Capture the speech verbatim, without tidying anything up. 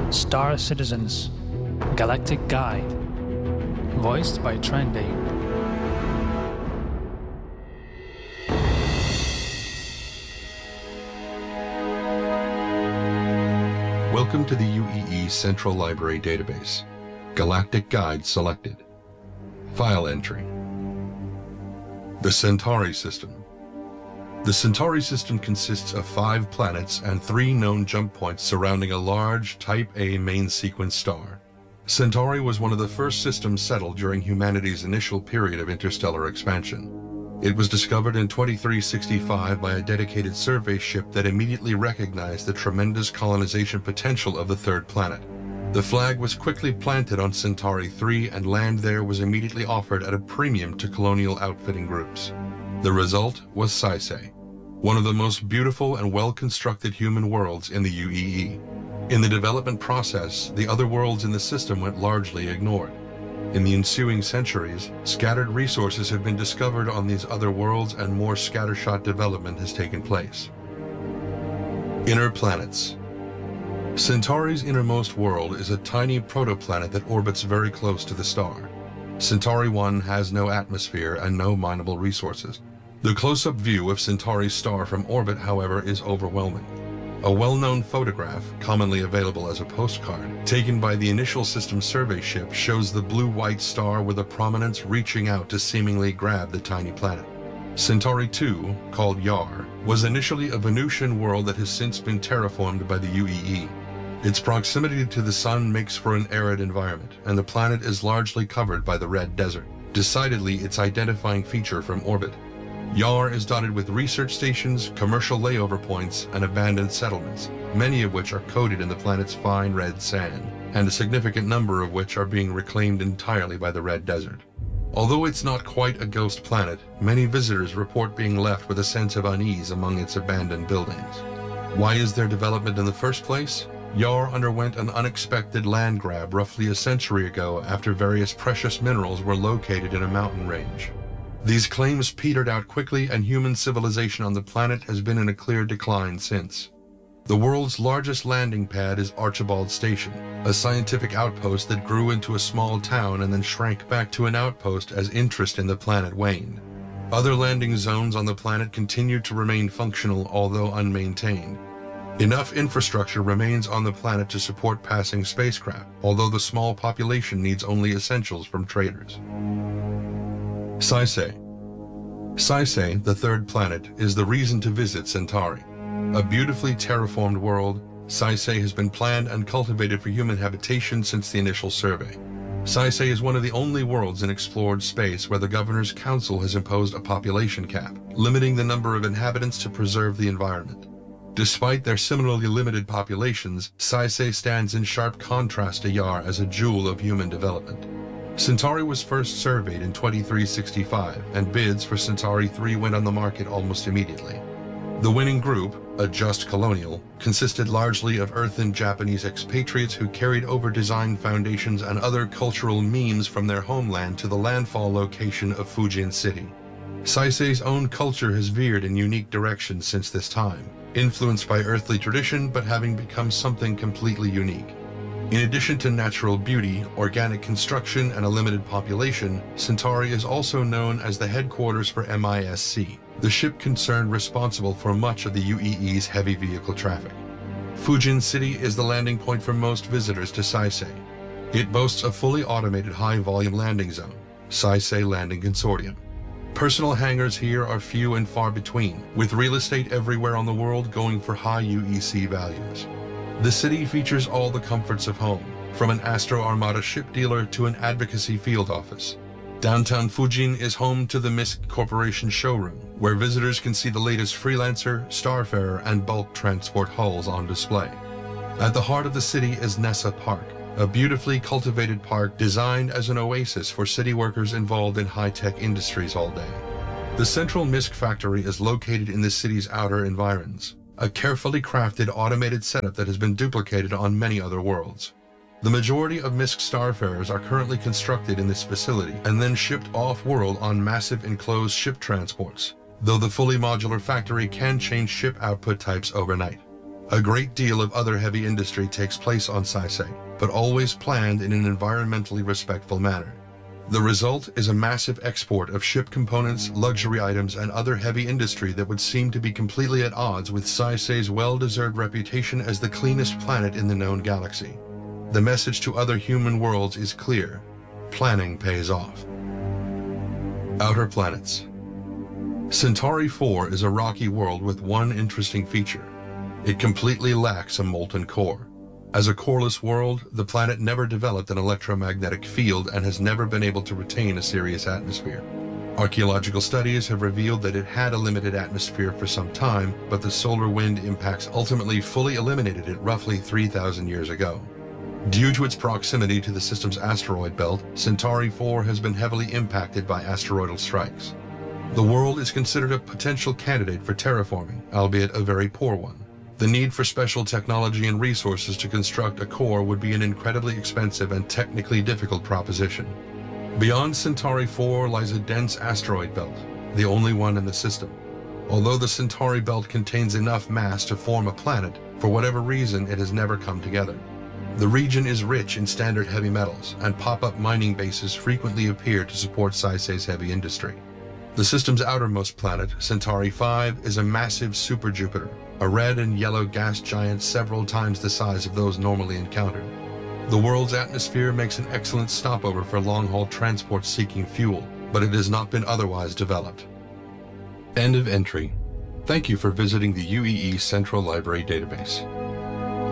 Star Citizens Galactic Guide, voiced by Trendy. Welcome to the U E E Central Library Database. Galactic Guide selected. File entry. The Centauri System. The Centauri System consists of five planets and three known jump points surrounding a large Type A main sequence star. Centauri was one of the first systems settled during humanity's initial period of interstellar expansion. It was discovered in twenty-three sixty-five by a dedicated survey ship that immediately recognized the tremendous colonization potential of the third planet. The flag was quickly planted on Centauri three, and land there was immediately offered at a premium to colonial outfitting groups. The result was Saisei, one of the most beautiful and well-constructed human worlds in the U E E. In the development process, the other worlds in the system went largely ignored. In the ensuing centuries, scattered resources have been discovered on these other worlds, and more scattershot development has taken place. Inner planets. Centauri's innermost world is a tiny protoplanet that orbits very close to the star. Centauri one has no atmosphere and no mineable resources. The close-up view of Centauri's star from orbit, however, is overwhelming. A well-known photograph, commonly available as a postcard, taken by the initial system survey ship, shows the blue-white star with a prominence reaching out to seemingly grab the tiny planet. Centauri two, called Yar, was initially a Venusian world that has since been terraformed by the U E E. Its proximity to the sun makes for an arid environment, and the planet is largely covered by the red desert, decidedly its identifying feature from orbit. Yar is dotted with research stations, commercial layover points, and abandoned settlements, many of which are coated in the planet's fine red sand, and a significant number of which are being reclaimed entirely by the red desert. Although it's not quite a ghost planet, many visitors report being left with a sense of unease among its abandoned buildings. Why is there development in the first place? Yar underwent an unexpected land grab roughly a century ago after various precious minerals were located in a mountain range. These claims petered out quickly, and human civilization on the planet has been in a clear decline since. The world's largest landing pad is Archibald Station, a scientific outpost that grew into a small town and then shrank back to an outpost as interest in the planet waned. Other landing zones on the planet continue to remain functional, although unmaintained. Enough infrastructure remains on the planet to support passing spacecraft, although the small population needs only essentials from traders. Saisei. Saisei, the third planet, is the reason to visit Centauri. A beautifully terraformed world, Saisei has been planned and cultivated for human habitation since the initial survey. Saisei is one of the only worlds in explored space where the Governor's Council has imposed a population cap, limiting the number of inhabitants to preserve the environment. Despite their similarly limited populations, Saisei stands in sharp contrast to Yar as a jewel of human development. Centauri was first surveyed in twenty-three sixty-five, and bids for Centauri three went on the market almost immediately. The winning group, a just colonial, consisted largely of Earth and Japanese expatriates who carried over design foundations and other cultural memes from their homeland to the landfall location of Fujin City. Saisei's own culture has veered in unique directions since this time, influenced by earthly tradition but having become something completely unique. In addition to natural beauty, organic construction, and a limited population, Centauri is also known as the headquarters for M I S C, the ship concern responsible for much of the U E E's heavy vehicle traffic. Fujin City is the landing point for most visitors to Saisei. It boasts a fully automated high-volume landing zone, Saisei Landing Consortium. Personal hangars here are few and far between, with real estate everywhere on the world going for high U E C values. The city features all the comforts of home, from an Astro Armada ship dealer to an advocacy field office. Downtown Fujin is home to the M I S C Corporation showroom, where visitors can see the latest Freelancer, Starfarer, and bulk transport hulls on display. At the heart of the city is Nessa Park, a beautifully cultivated park designed as an oasis for city workers involved in high-tech industries all day. The central M I S C factory is located in the city's outer environs, a carefully crafted automated setup that has been duplicated on many other worlds. The majority of M I S C Starfarers are currently constructed in this facility and then shipped off-world on massive enclosed ship transports, though the fully modular factory can change ship output types overnight. A great deal of other heavy industry takes place on Saisei, but always planned in an environmentally respectful manner. The result is a massive export of ship components, luxury items, and other heavy industry that would seem to be completely at odds with Saisei's well-deserved reputation as the cleanest planet in the known galaxy. The message to other human worlds is clear. Planning pays off. Outer planets. Centauri four is a rocky world with one interesting feature. It completely lacks a molten core. As a coreless world, the planet never developed an electromagnetic field and has never been able to retain a serious atmosphere. Archaeological studies have revealed that it had a limited atmosphere for some time, but the solar wind impacts ultimately fully eliminated it roughly three thousand years ago. Due to its proximity to the system's asteroid belt, Centauri four has been heavily impacted by asteroidal strikes. The world is considered a potential candidate for terraforming, albeit a very poor one. The need for special technology and resources to construct a core would be an incredibly expensive and technically difficult proposition. Beyond Centauri four lies a dense asteroid belt, the only one in the system. Although the Centauri belt contains enough mass to form a planet, for whatever reason it has never come together. The region is rich in standard heavy metals, and pop-up mining bases frequently appear to support Saisei's heavy industry. The system's outermost planet, Centauri five, is a massive super-Jupiter, a red and yellow gas giant several times the size of those normally encountered. The world's atmosphere makes an excellent stopover for long-haul transport seeking fuel, but it has not been otherwise developed. End of entry. Thank you for visiting the U E E Central Library Database.